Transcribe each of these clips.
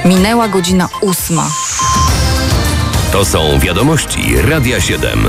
Minęła godzina 8. To są wiadomości Radia 7.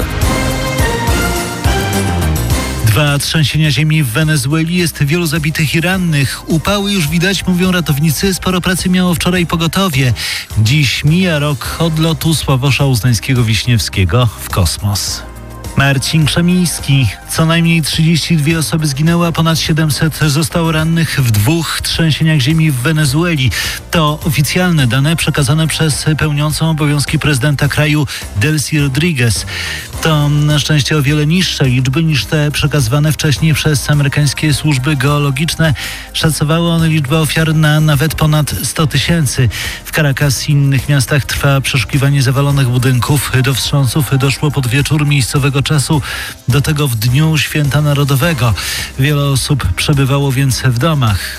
2 trzęsienia ziemi w Wenezueli, jest wielu zabitych i rannych. Upały już widać, mówią ratownicy. Sporo pracy miało wczoraj pogotowie. Dziś mija rok od lotu Sławosza Uznańskiego-Wiśniewskiego w kosmos. Marcin Krzemiński. Co najmniej 32 osoby zginęły, a ponad 700 zostało rannych w 2 trzęsieniach ziemi w Wenezueli. To oficjalne dane przekazane przez pełniącą obowiązki prezydenta kraju Delcy Rodriguez. To na szczęście o wiele niższe liczby niż te przekazywane wcześniej przez amerykańskie służby geologiczne. Szacowały one liczbę ofiar na nawet ponad 100 tysięcy. W Caracas i innych miastach trwa przeszukiwanie zawalonych budynków. Do wstrząsów doszło pod wieczór miejscowego czasu, do tego w dniu Święta Narodowego. Wiele osób przebywało więc w domach.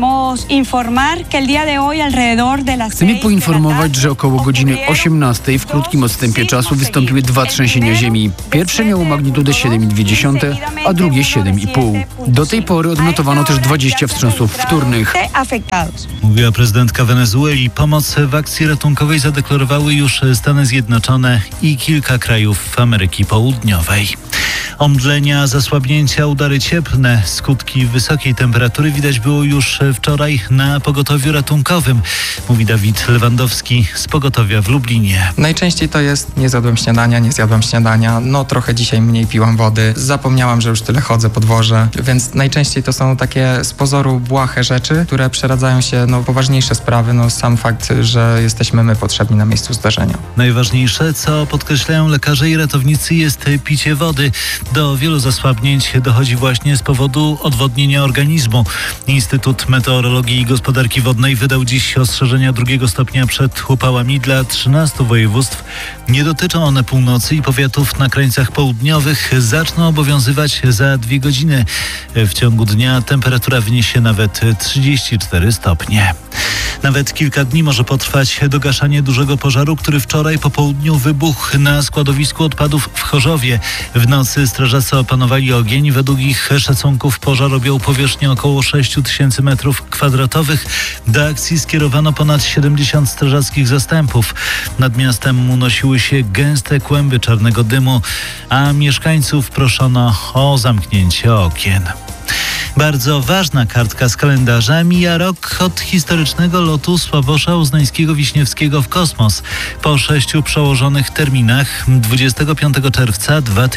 Chcemy poinformować, że około godziny 18 w krótkim odstępie czasu wystąpiły 2 trzęsienia ziemi. Pierwsze miało magnitudę 7,2, a drugie 7,5. Do tej pory odnotowano też 20 wstrząsów wtórnych. Mówiła prezydentka Wenezueli. Pomoc w akcji ratunkowej zadeklarowały już Stany Zjednoczone i kilka krajów Ameryki Południowej. Omdlenia, zasłabnięcia, udary cieplne. Skutki wysokiej temperatury widać było już wczoraj na pogotowiu ratunkowym, mówi Dawid Lewandowski z pogotowia w Lublinie. Najczęściej to jest nie zjadłem śniadania, trochę dzisiaj mniej piłam wody, zapomniałam, że już tyle chodzę po dworze, więc najczęściej to są takie z pozoru błahe rzeczy, które przeradzają się poważniejsze sprawy, sam fakt, że jesteśmy my potrzebni na miejscu zdarzenia. Najważniejsze, co podkreślają lekarze i ratownicy, jest picie wody. Do wielu zasłabnięć dochodzi właśnie z powodu odwodnienia organizmu. Instytut Meteorologii i Gospodarki Wodnej wydał dziś ostrzeżenia 2 stopnia przed upałami dla 13 województw. Nie dotyczą one północy i powiatów na krańcach południowych. Zaczną obowiązywać za 2 godziny. W ciągu dnia temperatura wyniesie nawet 34 stopnie. Nawet kilka dni może potrwać dogaszanie dużego pożaru, który wczoraj po południu wybuchł na składowisku odpadów w Chorzowie. W nocy strażacy opanowali ogień. Według ich szacunków pożar objął powierzchnię około 6 tysięcy m2. Do akcji skierowano ponad 70 strażackich zastępów. Nad miastem unosiły się gęste kłęby czarnego dymu, a mieszkańców proszono o zamknięcie okien. Bardzo ważna kartka z kalendarza. Mija rok od historycznego lotu Sławosza Uznańskiego-Wiśniewskiego w kosmos. Po 6 przełożonych terminach 25 czerwca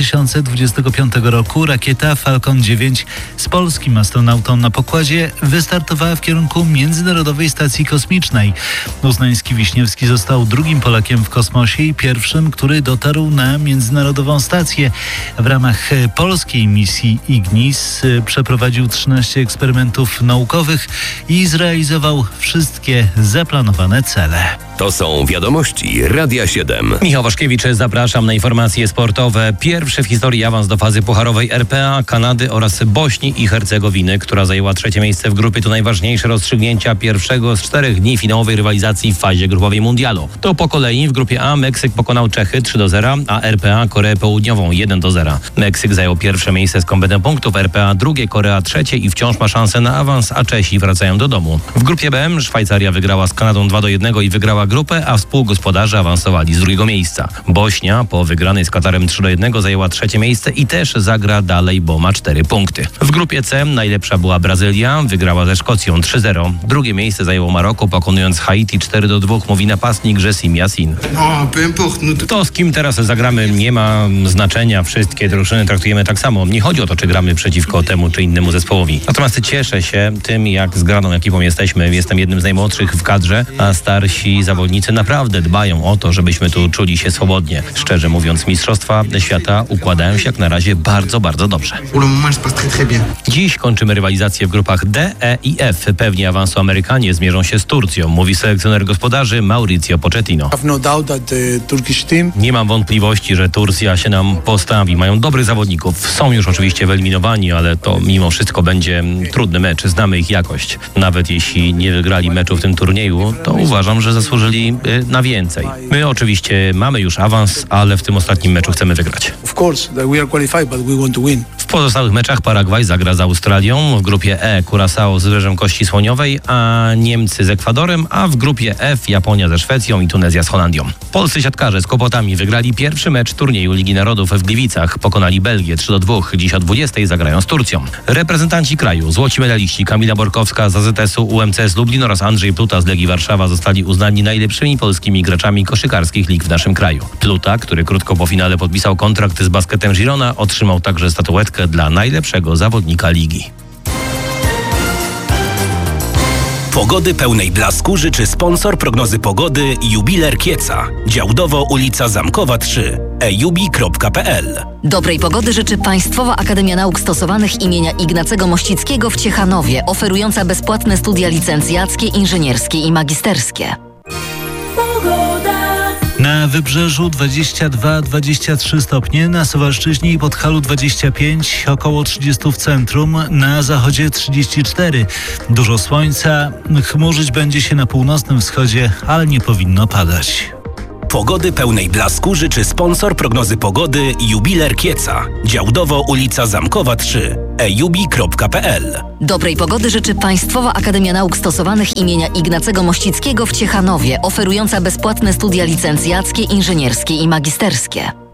2025 roku rakieta Falcon 9 z polskim astronautą na pokładzie wystartowała w kierunku Międzynarodowej Stacji Kosmicznej. Uznański-Wiśniewski został drugim Polakiem w kosmosie i pierwszym, który dotarł na Międzynarodową Stację. W ramach polskiej misji Ignis przeprowadził 13 eksperymentów naukowych i zrealizował wszystkie zaplanowane cele. To są wiadomości Radia 7. Michał Waszkiewicz, zapraszam na informacje sportowe. Pierwszy w historii awans do fazy pucharowej RPA, Kanady oraz Bośni i Hercegowiny, która zajęła 3. miejsce w grupie. To najważniejsze rozstrzygnięcia pierwszego z 4 dni finałowej rywalizacji w fazie grupowej mundialu. To po kolei w grupie A Meksyk pokonał Czechy 3-0, a RPA Koreę Południową 1-0. Meksyk zajął pierwsze miejsce z kompletem punktów, RPA drugie, Korea trzecie i wciąż ma szansę na awans, a Czesi wracają do domu. W grupie B Szwajcaria wygrała z Kanadą 2-1 i wygrała grupę, a współgospodarze awansowali z 2. miejsca. Bośnia po wygranej z Katarem 3-1 zajęła 3. miejsce i też zagra dalej, bo ma 4 punkty. W grupie C najlepsza była Brazylia, wygrała ze Szkocją 3-0. 2. miejsce zajęło Maroko, pokonując Haiti 4-2, mówi napastnik Jessim Yassin. To, z kim teraz zagramy, nie ma znaczenia. Wszystkie drużyny traktujemy tak samo. Nie chodzi o to, czy gramy przeciwko temu czy innemu zespołowi. Natomiast cieszę się tym, jak zgraną ekipą jesteśmy. Jestem jednym z najmłodszych w kadrze, a starsi zawodnicy naprawdę dbają o to, żebyśmy tu czuli się swobodnie. Szczerze mówiąc, mistrzostwa świata układają się jak na razie bardzo, bardzo dobrze. Dziś kończymy rywalizację w grupach D, E i F. Pewnie awansu Amerykanie zmierzą się z Turcją, mówi selekcjoner gospodarzy Mauricio Pochettino. Nie mam wątpliwości, że Turcja się nam postawi. Mają dobrych zawodników. Są już oczywiście wyeliminowani, ale to mimo wszystko będzie trudny mecz. Znamy ich jakość. Nawet jeśli nie wygrali meczu w tym turnieju, to uważam, że zasłużyli na więcej. My oczywiście mamy już awans, ale w tym ostatnim meczu chcemy wygrać. Of course, that we are qualified, but we want to win. W pozostałych meczach Paragwaj zagra z Australią, w grupie E Curaçao z Wybrzeżem Kości Słoniowej, a Niemcy z Ekwadorem, a w grupie F Japonia ze Szwecją i Tunezja z Holandią. Polscy siatkarze z Kłopotami wygrali pierwszy mecz turnieju Ligi Narodów w Gliwicach. Pokonali Belgię 3-2. Dziś o 20:00 zagrają z Turcją. Reprezentanci kraju, złoci medaliści Kamila Borkowska z AZS-u UMCS Lublin oraz Andrzej Pluta z Legii Warszawa zostali uznani najlepszymi polskimi graczami koszykarskich lig w naszym kraju. Pluta, który krótko po finale podpisał kontrakt z Basketem Girona, otrzymał także statuetkę dla najlepszego zawodnika ligi. Pogody pełnej blasku życzy sponsor prognozy pogody Jubiler Kieca. Działdowo ulica Zamkowa 3. ejubi.pl. Dobrej pogody życzy Państwowa Akademia Nauk Stosowanych imienia Ignacego Mościckiego w Ciechanowie, oferująca bezpłatne studia licencjackie, inżynierskie i magisterskie. Na Wybrzeżu 22-23 stopnie, na Suwalszczyźnie i Podhalu 25, około 30 w centrum, na zachodzie 34. Dużo słońca, chmurzyć będzie się na północnym wschodzie, ale nie powinno padać. Pogody pełnej blasku życzy sponsor prognozy pogody Jubiler Kieca. Działdowo ulica Zamkowa 3. ejubi.pl. Dobrej pogody życzy Państwowa Akademia Nauk Stosowanych imienia Ignacego Mościckiego w Ciechanowie, oferująca bezpłatne studia licencjackie, inżynierskie i magisterskie.